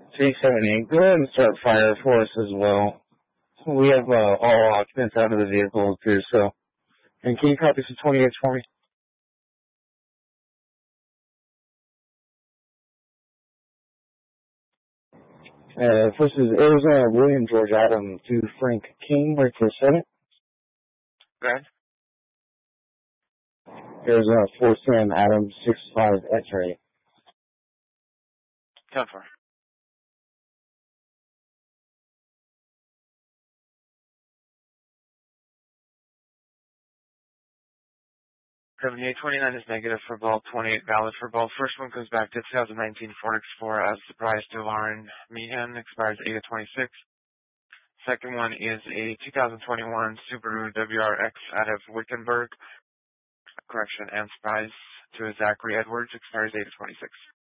378. Go ahead and start fire for us as well. We have all occupants out of the vehicle too, so. And can you copy some 28 for me? First is Arizona William George Adam to Frank King, right for a second. Go ahead. Arizona 4 Sam Adam 65 X-ray. 10-4. 7829 is negative for both, 28 valid for both. First one comes back to 2019 Ford Explorer as a surprise to Lauren Meehan, expires 8/26. Second one is a 2021 Subaru WRX out of Wickenburg, correction, and surprise to Zachary Edwards, expires 8/26.